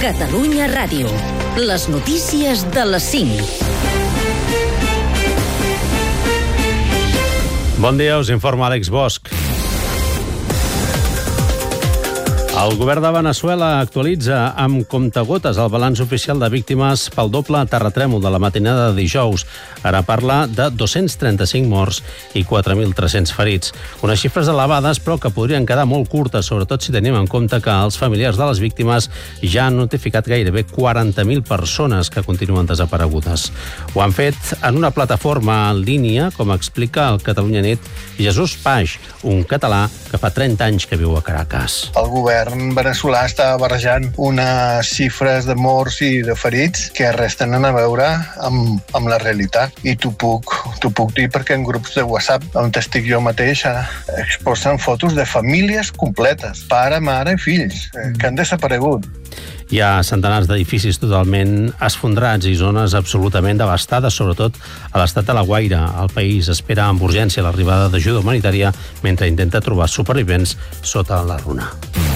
Catalunya Ràdio. Les notícies de les 5. Bon dia, us informa Àlex Bosch. El govern de Veneçuela actualitza amb comptagotes el balanç oficial de víctimes pel doble terratrèmol de la matinada de dijous. Ara parla de 235 morts i 4.300 ferits. Unes xifres elevades, però que podrien quedar molt curtes, sobretot si tenim en compte que els familiars de les víctimes ja han notificat gairebé 40.000 persones que continuen desaparegudes. Ho han fet en una plataforma en línia, com explica el Catalunya Nit Jesús Paix, un català que fa 30 anys que viu a Caracas. El govern veneçolà està barrejant unes xifres de morts i de ferits que res tenen a veure amb la realitat. I t'ho puc dir perquè en grups de WhatsApp, on estic jo mateix, exposen fotos de famílies completes, pare, mare i fills, que han desaparegut. Hi ha centenars d'edificis totalment esfondrats i zones absolutament devastades, sobretot a l'estat de La Guaira. El país espera amb urgència l'arribada d'ajuda humanitària mentre intenta trobar supervivents sota la runa.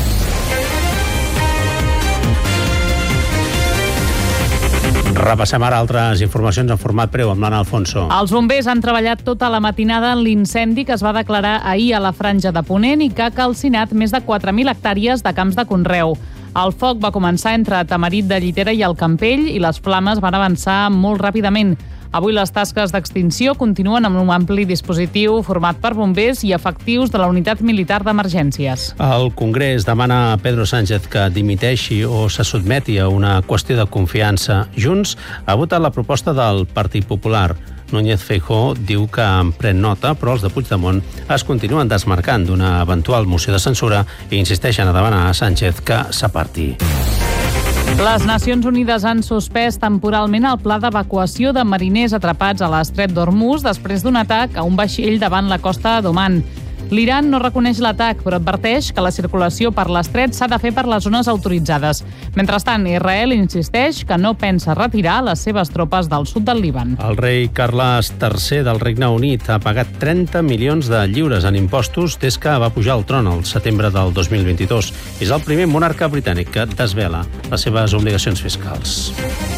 Repassem ara altres informacions en format breu amb l'Anna Alfonso. Els bombers han treballat tota la matinada en l'incendi que es va declarar ahir a la Franja de Ponent i que ha calcinat més de 4.000 hectàrees de camps de conreu. El foc va començar entre Tamarit de Llitera i el Campell i les flames van avançar molt ràpidament. Avui les tasques d'extinció continuen amb un ampli dispositiu format per bombers i efectius de la Unitat Militar d'Emergències. El Congrés demana a Pedro Sánchez que dimiteixi o se sotmeti a una qüestió de confiança. Junts ha votat la proposta del Partit Popular. Núñez Feijóo diu que en pren nota, però els de Puigdemont es continuen desmarcant d'una eventual moció de censura i insisteixen a demanar a Sánchez que s'aparti. Les Nacions Unides han suspès temporalment el pla d'evacuació de mariners atrapats a l'estret d'Hormuz després d'un atac a un vaixell davant la costa d'Oman. L'Iran no reconeix l'atac, però adverteix que la circulació per l'estret s'ha de fer per les zones autoritzades. Mentrestant, Israel insisteix que no pensa retirar les seves tropes del sud del Líban. El rei Carles III del Regne Unit ha pagat 30 milions de lliures en impostos des que va pujar al tron el setembre del 2022. És el primer monarca britànic que desvela les seves obligacions fiscals.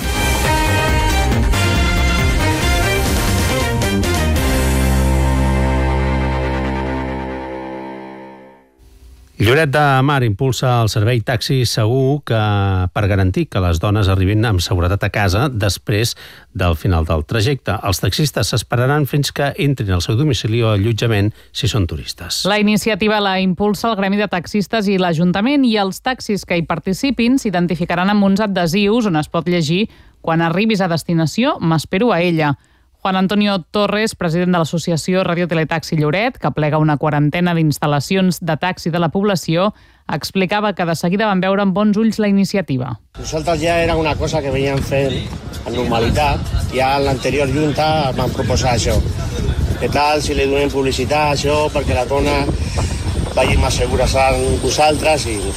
Lloret de Mar impulsa el servei taxi segur per garantir que les dones arribin amb seguretat a casa després del final del trajecte. Els taxistes s'esperaran fins que entrin al seu domicili o allotjament si són turistes. La iniciativa la impulsa el Gremi de Taxistes i l'Ajuntament, i els taxis que hi participin s'identificaran amb uns adhesius on es pot llegir: quan arribis a destinació, m'espero a ella. Juan Antonio Torres, president de l'associació Radio Teletaxi Lloret, que plega una quarantena d'instal·lacions de taxi de la població, explicava que de seguida van veure amb bons ulls la iniciativa. Nosaltres ja era una cosa que veníem fent amb normalitat. Ja en l'anterior junta van proposar això. Què tal si li donem publicitat a això perquè la dona vagi més segures amb vosaltres? I